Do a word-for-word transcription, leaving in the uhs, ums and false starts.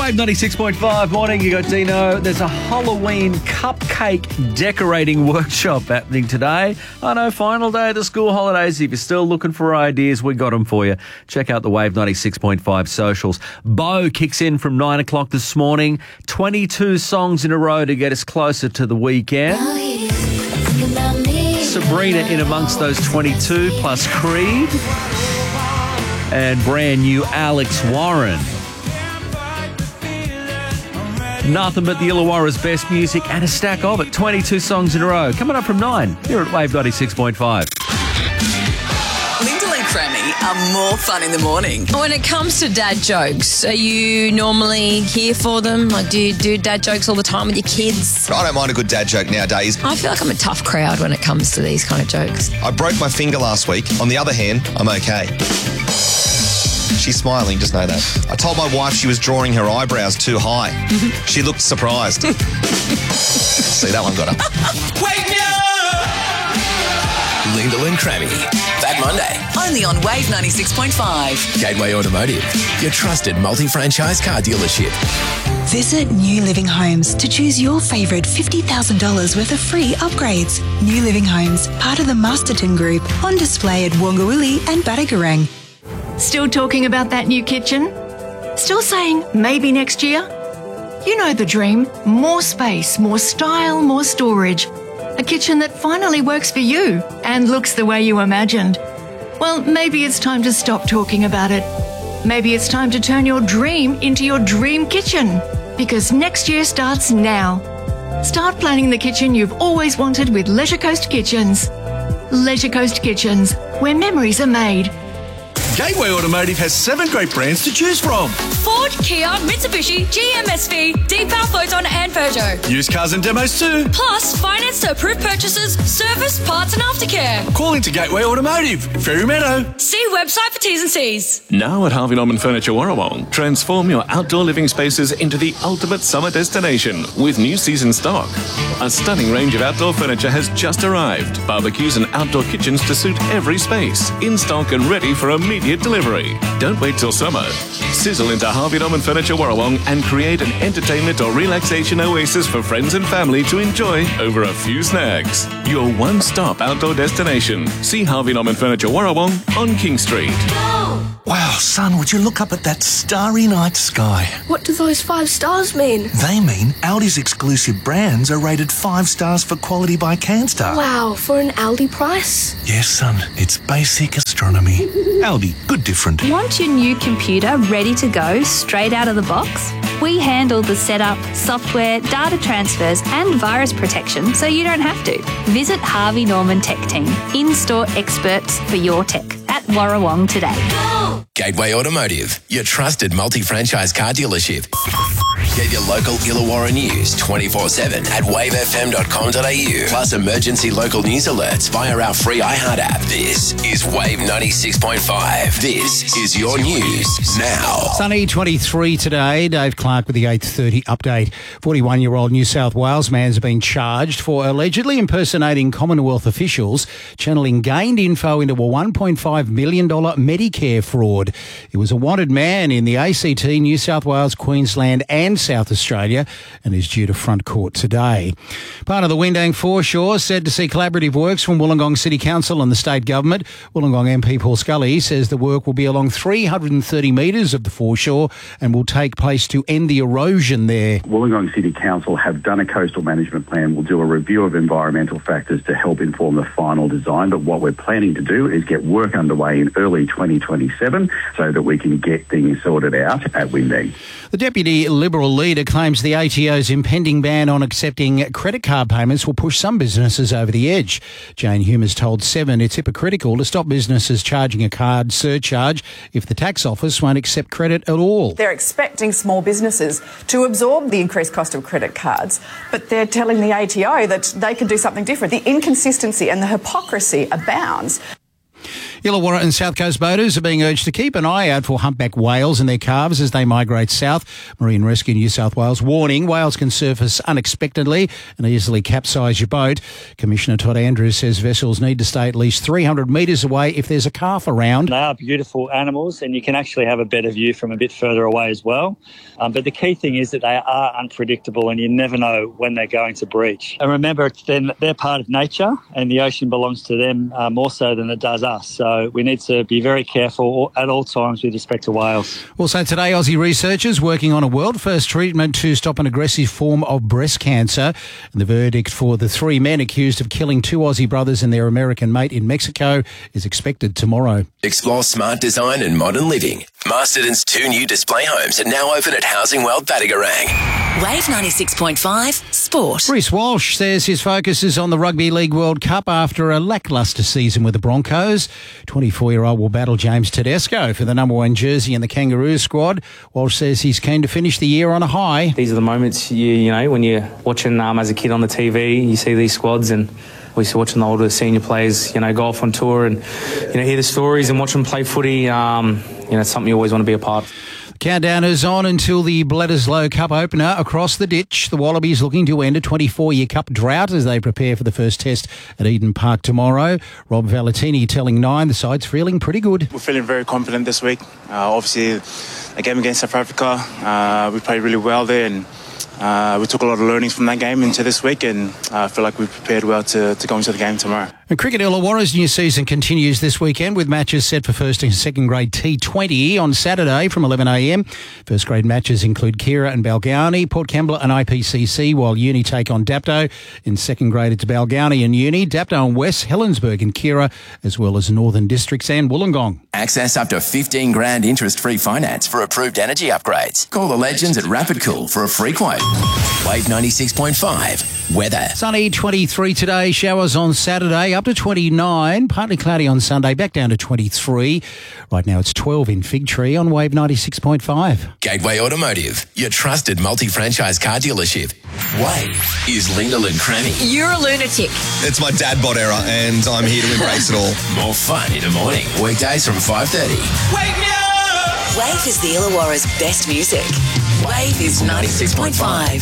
Wave ninety-six point five. Morning, you got Dino. There's a Halloween cupcake decorating workshop happening today. I know, final day of the school holidays. If you're still looking for ideas, we got them for you. Check out the Wave ninety-six point five socials. Bo kicks in from nine o'clock this morning. twenty-two songs in a row to get us closer to the weekend. Sabrina in amongst those twenty-two, plus Creed. And brand new Alex Warren. Nothing but the Illawarra's best music and a stack of it. twenty-two songs in a row. Coming up from nine here at Wave ninety-six point five. Lyndall and Crammy are more fun in the morning. When it comes to dad jokes, are you normally here for them? Like, do you do dad jokes all the time with your kids? I don't mind a good dad joke nowadays. I feel like I'm a tough crowd when it comes to these kind of jokes. I broke my finger last week. On the other hand, I'm okay. She's smiling, just know that. I told my wife she was drawing her eyebrows too high. She looked surprised. See, that one got her. Wake me up! Lyndall and Crammy. Back Monday. Only on Wave ninety-six point five. Gateway Automotive, your trusted multi-franchise car dealership. Visit New Living Homes to choose your favourite fifty thousand dollars worth of free upgrades. New Living Homes, part of the Masterton Group, on display at Wongawilli and Battigarang. Still talking about that new kitchen? Still saying maybe next year? You know the dream. More space, more style, more storage. A kitchen that finally works for you and looks the way you imagined. Well, maybe it's time to stop talking about it. Maybe it's time to turn your dream into your dream kitchen, because next year starts now. Start planning the kitchen you've always wanted with Leisure Coast Kitchens. Leisure Coast Kitchens, where memories are made. Gateway Automotive has seven great brands to choose from. Ford, Kia, Mitsubishi, G M S V, D-Power Photon and Peugeot. Used cars and demos too. Plus, finance to approved purchases, service, parts and aftercare. Call into Gateway Automotive, Fairy Meadow. See website for T's and C's. Now at Harvey Norman Furniture Warrawong, transform your outdoor living spaces into the ultimate summer destination with new season stock. A stunning range of outdoor furniture has just arrived. Barbecues and outdoor kitchens to suit every space. In stock and ready for immediate delivery. Don't wait till summer. Sizzle into Harvey Norman Furniture Warrawong and create an entertainment or relaxation oasis for friends and family to enjoy over a few snacks. Your one-stop outdoor destination. See Harvey Norman Furniture Warrawong on King Street. Wow, son, would you look up at that starry night sky? What do those five stars mean? They mean Aldi's exclusive brands are rated five stars for quality by CanStar. Wow, for an Aldi price? Yes, son, it's basic astronomy. Aldi, good different. Want your new computer ready to go straight out of the box? We handle the setup, software, data transfers and virus protection so you don't have to. Visit Harvey Norman Tech Team, in-store experts for your tech at Warrawong today. Gateway Automotive, your trusted multi-franchise car dealership. Get your local Illawarra news twenty-four seven at wave f m dot com dot a u. Plus emergency local news alerts via our free iHeart app. This is Wave ninety-six point five. This is your news now. Sunny twenty-three today. Dave Clark with the eight thirty update. forty-one-year-old New South Wales man has been charged for allegedly impersonating Commonwealth officials, channeling gained info into a one point five million dollars Medicare fraud. He was a wanted man in the A C T, New South Wales, Queensland and South Australia, and is due to front court today. Part of the Windang foreshore said to see collaborative works from Wollongong City Council and the state government. Wollongong M P Paul Scully says the work will be along three hundred thirty metres of the foreshore and will take place to end the erosion there. Wollongong City Council have done a coastal management plan. We'll do a review of environmental factors to help inform the final design, but what we're planning to do is get work underway in early twenty twenty-seven so that we can get things sorted out at Windang. The Deputy Liberal leader claims the A T O's impending ban on accepting credit card payments will push some businesses over the edge. Jane Hume has told Seven it's hypocritical to stop businesses charging a card surcharge if the tax office won't accept credit at all. They're expecting small businesses to absorb the increased cost of credit cards, but they're telling the A T O that they can do something different. The inconsistency and the hypocrisy abounds. Illawarra and South Coast boaters are being urged to keep an eye out for humpback whales and their calves as they migrate south. Marine Rescue New South Wales warning whales can surface unexpectedly and easily capsize your boat. Commissioner Todd Andrews says vessels need to stay at least three hundred metres away if there's a calf around. They are beautiful animals and you can actually have a better view from a bit further away as well. Um, but the key thing is that they are unpredictable and you never know when they're going to breach. And remember, they're, they're part of nature and the ocean belongs to them uh, more so than it does us. So we need to be very careful at all times with respect to whales. Also today, Aussie researchers working on a world-first treatment to stop an aggressive form of breast cancer. And the verdict for the three men accused of killing two Aussie brothers and their American mate in Mexico is expected tomorrow. Explore smart design and modern living. Masterton's two new display homes are now open at Housing World Battigarang. Wave ninety-six point five Sport. Reece Walsh says his focus is on the Rugby League World Cup after a lacklustre season with the Broncos. twenty-four-year-old will battle James Tedesco for the number one jersey in the Kangaroo squad. Walsh says he's keen to finish the year on a high. These are the moments, you, you know, when you're watching um, as a kid on the T V, you see these squads and we used to watching the older senior players, you know, go off on tour and, you know, hear the stories and watch them play footy. Um, you know, it's something you always want to be a part of. Countdown is on until the Bledisloe Cup opener across the ditch. The Wallabies looking to end a twenty-four-year Cup drought as they prepare for the first test at Eden Park tomorrow. Rob Valentini telling Nine the side's feeling pretty good. We're feeling very confident this week. Uh, obviously, a game against South Africa, uh, we played really well there and Uh, we took a lot of learnings from that game into this week and I uh, feel like we've prepared well to, to go into the game tomorrow. And Cricket Illawarra's new season continues this weekend with matches set for first and second grade T twenty on Saturday from eleven a m. First grade matches include Kira and Balgownie, Port Kembla and I P C C, while Uni take on Dapto. In second grade it's Balgownie and Uni, Dapto and West, Helensburgh and Kira, as well as Northern Districts and Wollongong. Access up to fifteen grand interest-free finance for approved energy upgrades. Call the legends at Rapid Cool for a free quote. Wave ninety-six point five. Weather. Sunny twenty-three today, showers on Saturday, up to twenty-nine, partly cloudy on Sunday, back down to twenty-three. Right now it's twelve in Fig Tree on Wave ninety-six point five. Gateway Automotive, your trusted multi-franchise car dealership. Wave is Lyndall and Cranny. You're a lunatic. It's my dad bod era and I'm here to embrace it all. More fun in the morning. Weekdays from five thirty. Wake me up! Wave is the Illawarra's best music. Wave is ninety-six point five.